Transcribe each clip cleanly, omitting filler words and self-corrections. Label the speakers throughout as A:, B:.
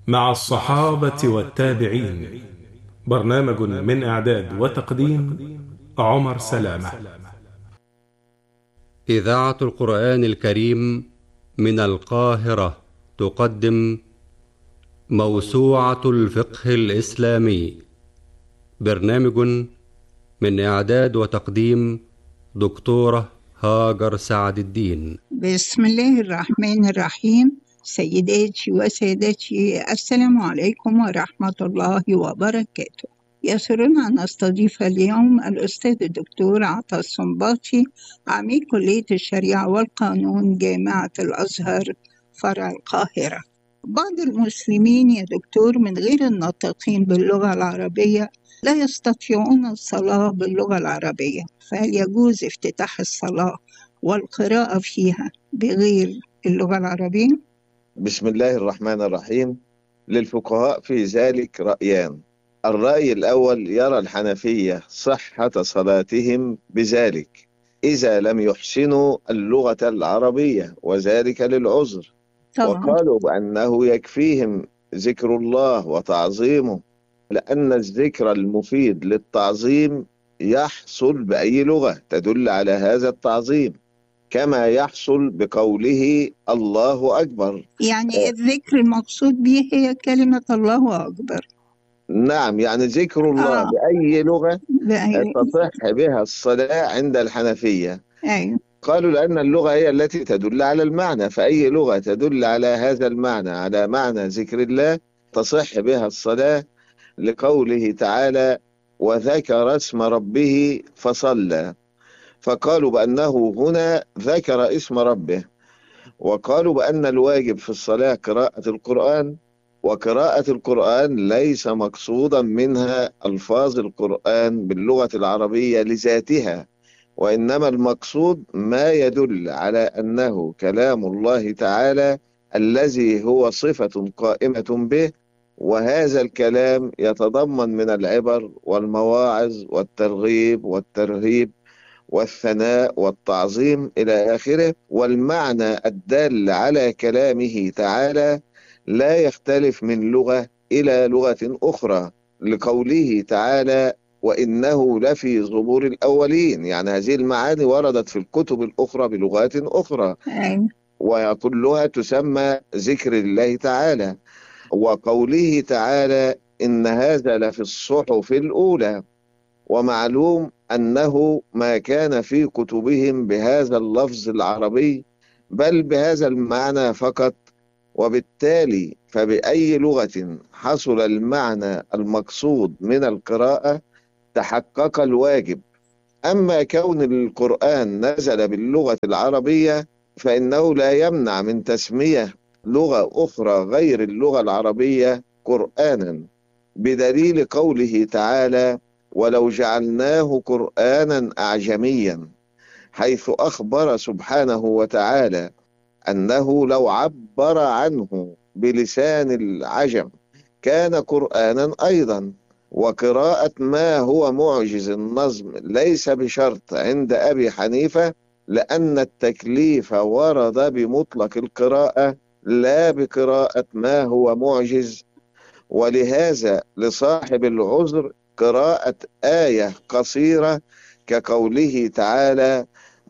A: مع الصحابة والتابعين. برنامج من إعداد وتقديم عمر سلامة.
B: إذاعة القرآن الكريم من القاهرة تقدم موسوعة الفقه الإسلامي. برنامج من إعداد وتقديم دكتورة هاجر سعد الدين.
C: بسم الله الرحمن الرحيم. سيداتي وسادتي، السلام عليكم ورحمة الله وبركاته. يسرنا أن نستضيف اليوم الأستاذ الدكتور عطا الصنباطي، عميد كلية الشريعة والقانون جامعة الأزهر فرع القاهرة. بعض المسلمين يا دكتور من غير الناطقين باللغة العربية لا يستطيعون الصلاة باللغة العربية، فهل يجوز افتتاح الصلاة والقراءة فيها بغير اللغة العربية؟
D: بسم الله الرحمن الرحيم. للفقهاء في ذلك رأيان. الرأي الأول يرى الحنفية صحة صلاتهم بذلك إذا لم يحسنوا اللغة العربية، وذلك للعذر.
C: طبعا.
D: وقالوا بأنه يكفيهم ذكر الله وتعظيمه، لأن الذكر المفيد للتعظيم يحصل بأي لغة تدل على هذا التعظيم، كما يحصل بقوله الله أكبر.
C: يعني الذكر المقصود به هي كلمة الله أكبر.
D: نعم، يعني ذكر الله بأي لغة
C: بأي...
D: تصح بها الصلاة عند الحنفية.
C: أيوه.
D: قالوا لأن اللغة هي التي تدل على المعنى، فأي لغة تدل على هذا المعنى، على معنى ذكر الله، تصح بها الصلاة، لقوله تعالى وذكر اسم ربه فصلى. فقالوا بأنه هنا ذكر اسم ربه. وقالوا بأن الواجب في الصلاة قراءة القرآن، وقراءة القرآن ليس مقصودا منها ألفاظ القرآن باللغة العربية لذاتها، وإنما المقصود ما يدل على أنه كلام الله تعالى الذي هو صفة قائمة به، وهذا الكلام يتضمن من العبر والمواعظ والترغيب والترهيب والثناء والتعظيم إلى آخره. والمعنى الدال على كلامه تعالى لا يختلف من لغة إلى لغة أخرى، لقوله تعالى وإنه لفي زبور الأولين، يعني هذه المعاني وردت في الكتب الأخرى بلغات أخرى،
C: أيوه.
D: وكلها تسمى ذكر الله تعالى. وقوله تعالى إن هذا لفي الصحف الأولى. ومعلوم أنه ما كان في كتبهم بهذا اللفظ العربي، بل بهذا المعنى فقط، وبالتالي فبأي لغة حصل المعنى المقصود من القراءة تحقق الواجب. أما كون القرآن نزل باللغة العربية فإنه لا يمنع من تسمية لغة أخرى غير اللغة العربية قرآنا، بدليل قوله تعالى ولو جعلناه قرآنا أعجميا، حيث أخبر سبحانه وتعالى أنه لو عبر عنه بلسان العجم كان قرآنا أيضا. وقراءة ما هو معجز النظم ليس بشرط عند أبي حنيفة، لأن التكليف ورد بمطلق القراءة لا بقراءة ما هو معجز. ولهذا لصاحب العذر قراءة آية قصيرة كقوله تعالى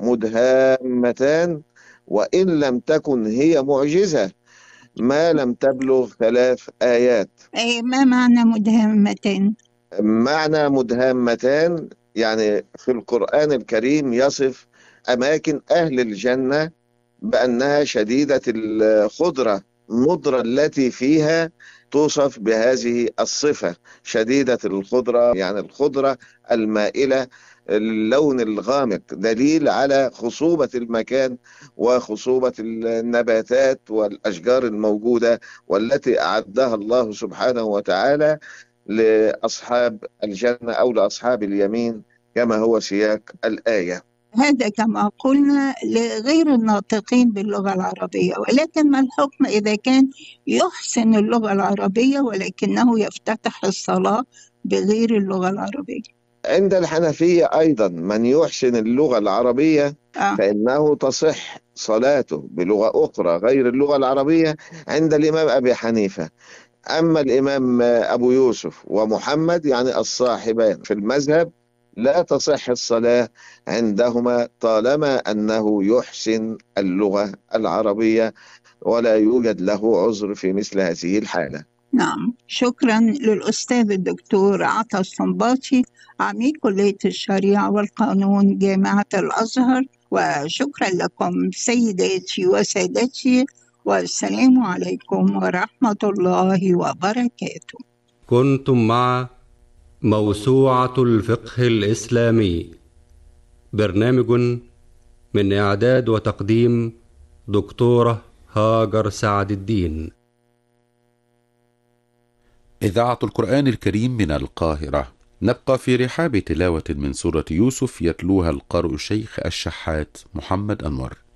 D: مدهامتان، وإن لم تكن هي معجزة ما لم تبلغ 3 آيات.
C: أي ما معنى مدهمتين؟
D: معنى مدهامتان يعني في القرآن الكريم يصف أماكن أهل الجنة بأنها شديدة الخضرة، النضرة التي فيها توصف بهذه الصفة شديدة الخضرة، يعني الخضرة المائلة اللون الغامق، دليل على خصوبة المكان وخصوبة النباتات والأشجار الموجودة والتي أعدها الله سبحانه وتعالى لأصحاب الجنة أو لأصحاب اليمين كما هو سياق الآية.
C: هذا كما قلنا لغير الناطقين باللغة العربية، ولكن ما الحكم إذا كان يحسن اللغة العربية ولكنه يفتتح الصلاة بغير اللغة العربية؟
D: عند الحنفية أيضا من يحسن اللغة العربية فإنه تصح صلاته بلغة أخرى غير اللغة العربية عند الإمام أبي حنيفة. أما الإمام أبو يوسف ومحمد يعني الصاحبان في المذهب لا تصح الصلاة عندهما طالما أنه يحسن اللغة العربية ولا يوجد له عذر في مثل هذه الحالة.
C: نعم، شكرا للأستاذ الدكتور عطا الصنباطي عميد كلية الشريعة والقانون جامعة الأزهر، وشكرا لكم سيداتي وسادتي، والسلام عليكم ورحمة الله وبركاته.
B: كنتم مع موسوعة الفقه الإسلامي، برنامج من إعداد وتقديم دكتورة هاجر سعد الدين.
E: إذاعة القرآن الكريم من القاهرة. نبقى في رحاب تلاوة من سورة يوسف يتلوها القارئ الشيخ الشحات محمد أنور.